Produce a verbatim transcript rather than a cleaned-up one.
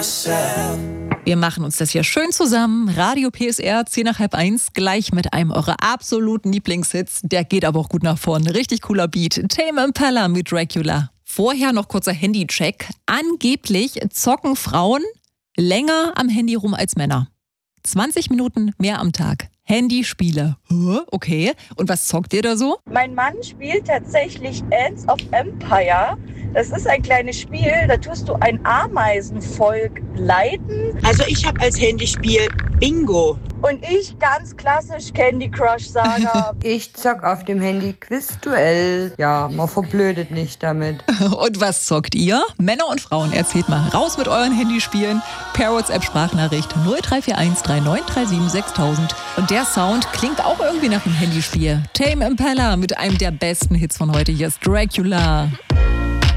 yourself. Wir machen uns das hier schön zusammen. Radio P S R, zehn nach halb eins, gleich mit einem eurer absoluten Lieblingshits. Der geht aber auch gut nach vorne. Richtig cooler Beat. Tame Impala mit Dracula. Vorher noch kurzer Handycheck. Angeblich zocken Frauen länger am Handy rum als Männer. zwanzig Minuten mehr am Tag. Handyspiele. Okay. Und was zockt ihr da so? Mein Mann spielt tatsächlich Ants of Empire. Das ist ein kleines Spiel, da tust du ein Ameisenvolk leiten. Also ich habe als Handyspiel Bingo. Und ich ganz klassisch Candy Crush Saga. Ich zock auf dem Handy Quizduell. Ja, man verblödet nicht damit. Und was zockt ihr? Männer und Frauen, erzählt mal. Raus mit euren Handyspielen. Per WhatsApp-Sprachnachricht null drei vier eins drei neun drei sieben sechstausend. Und der Sound klingt auch irgendwie nach einem Handyspiel. Tame Impala mit einem der besten Hits von heute. Hier ist Dracula.